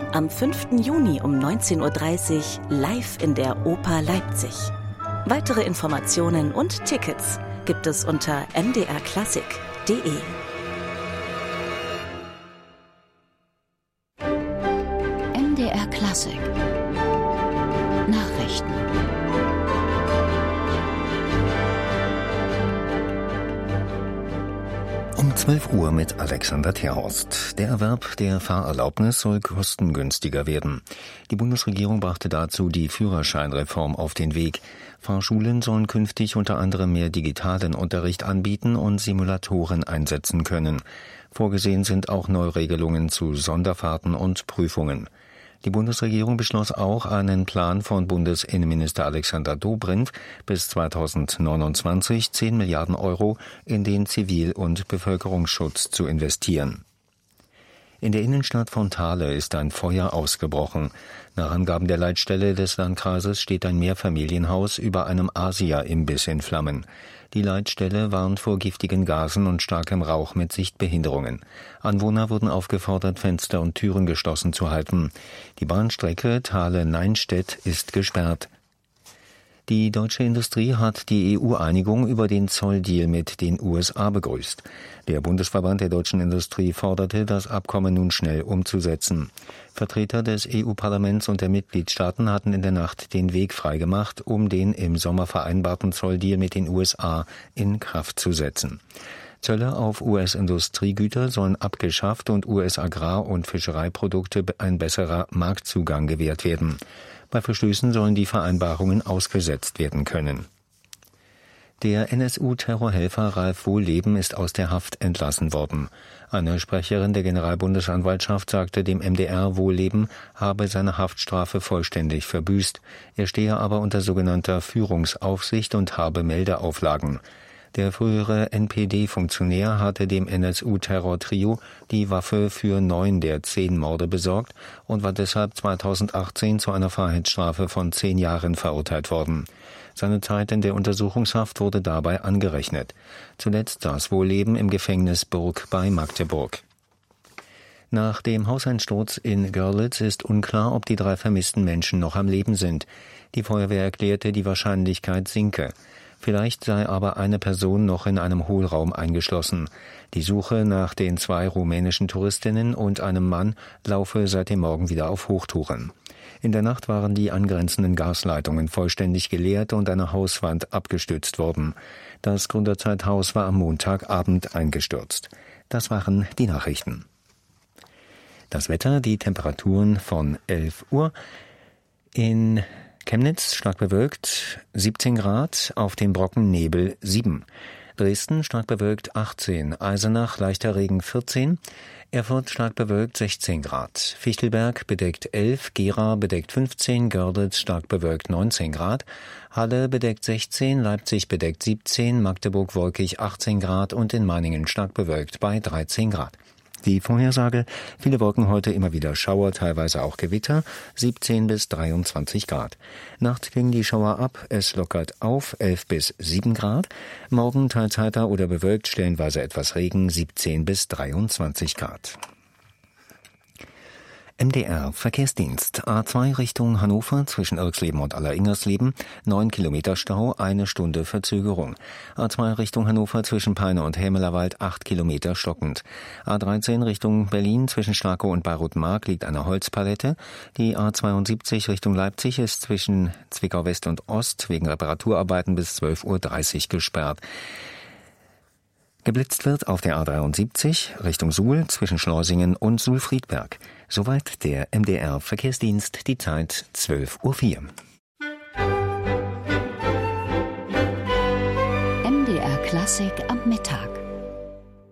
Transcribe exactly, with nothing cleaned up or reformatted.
Am fünften Juni um neunzehn Uhr dreißig live in der Oper Leipzig. Weitere Informationen und Tickets gibt es unter m d r klassik punkt d e. M D R Klassik Nachrichten. Um zwölf Uhr mit Alexander Terhorst. Der Erwerb der Fahrerlaubnis soll kostengünstiger werden. Die Bundesregierung brachte dazu die Führerscheinreform auf den Weg. Fahrschulen sollen künftig unter anderem mehr digitalen Unterricht anbieten und Simulatoren einsetzen können. Vorgesehen sind auch Neuregelungen zu Sonderfahrten und Prüfungen. Die Bundesregierung beschloss auch, einen Plan von Bundesinnenminister Alexander Dobrindt bis zweitausendneunundzwanzig zehn Milliarden Euro in den Zivil- und Bevölkerungsschutz zu investieren. In der Innenstadt von Thale ist ein Feuer ausgebrochen. Nach Angaben der Leitstelle des Landkreises steht ein Mehrfamilienhaus über einem Asia-Imbiss in Flammen. Die Leitstelle warnt vor giftigen Gasen und starkem Rauch mit Sichtbehinderungen. Anwohner wurden aufgefordert, Fenster und Türen geschlossen zu halten. Die Bahnstrecke Thale-Neinstedt ist gesperrt. Die deutsche Industrie hat die E U-Einigung über den Zolldeal mit den U S A begrüßt. Der Bundesverband der deutschen Industrie forderte, das Abkommen nun schnell umzusetzen. Vertreter des E U-Parlaments und der Mitgliedstaaten hatten in der Nacht den Weg freigemacht, um den im Sommer vereinbarten Zolldeal mit den U S A in Kraft zu setzen. Zölle auf U S-Industriegüter sollen abgeschafft und U S-Agrar- und Fischereiprodukte ein besserer Marktzugang gewährt werden. Bei Verstößen sollen die Vereinbarungen ausgesetzt werden können. Der N S U-Terrorhelfer Ralf Wohlleben ist aus der Haft entlassen worden. Eine Sprecherin der Generalbundesanwaltschaft sagte dem M D R, Wohlleben habe seine Haftstrafe vollständig verbüßt. Er stehe aber unter sogenannter Führungsaufsicht und habe Meldeauflagen. Der frühere N P D-Funktionär hatte dem N S U-Terror-Trio die Waffe für neun der zehn Morde besorgt und war deshalb zweitausendachtzehn zu einer Freiheitsstrafe von zehn Jahren verurteilt worden. Seine Zeit in der Untersuchungshaft wurde dabei angerechnet. Zuletzt saß Wohlleben im Gefängnis Burg bei Magdeburg. Nach dem Hauseinsturz in Görlitz ist unklar, ob die drei vermissten Menschen noch am Leben sind. Die Feuerwehr erklärte, die Wahrscheinlichkeit sinke. Vielleicht sei aber eine Person noch in einem Hohlraum eingeschlossen. Die Suche nach den zwei rumänischen Touristinnen und einem Mann laufe seit dem Morgen wieder auf Hochtouren. In der Nacht waren die angrenzenden Gasleitungen vollständig geleert und eine Hauswand abgestützt worden. Das Gründerzeithaus war am Montagabend eingestürzt. Das waren die Nachrichten. Das Wetter, die Temperaturen von elf Uhr. In Chemnitz stark bewölkt siebzehn Grad, auf dem Brocken Nebel sieben. Dresden stark bewölkt achtzehn, Eisenach leichter Regen vierzehn, Erfurt stark bewölkt sechzehn Grad, Fichtelberg bedeckt elf, Gera bedeckt fünfzehn, Görlitz stark bewölkt neunzehn Grad, Halle bedeckt sechzehn, Leipzig bedeckt siebzehn, Magdeburg wolkig achtzehn Grad und in Meiningen stark bewölkt bei dreizehn Grad. Die Vorhersage: viele Wolken heute, immer wieder Schauer, teilweise auch Gewitter, siebzehn bis dreiundzwanzig Grad. Nachts klingen die Schauer ab, es lockert auf, elf bis sieben Grad. Morgen teils heiter oder bewölkt, stellenweise etwas Regen, siebzehn bis dreiundzwanzig Grad. M D R Verkehrsdienst. A zwei Richtung Hannover zwischen Irxleben und Alleringmersleben. neun Kilometer Stau, eine Stunde Verzögerung. A zwei Richtung Hannover zwischen Peine und Hämelerwald, acht Kilometer stockend. A dreizehn Richtung Berlin zwischen Starkow und Bayreuth-Mark liegt eine Holzpalette. Die A zweiundsiebzig Richtung Leipzig ist zwischen Zwickau West und Ost wegen Reparaturarbeiten bis zwölf Uhr dreißig gesperrt. Geblitzt wird auf der A dreiundsiebzig Richtung Suhl zwischen Schleusingen und Suhl-Friedberg. Soweit der M D R Verkehrsdienst, die Zeit zwölf Uhr vier. M D R Klassik am Mittag.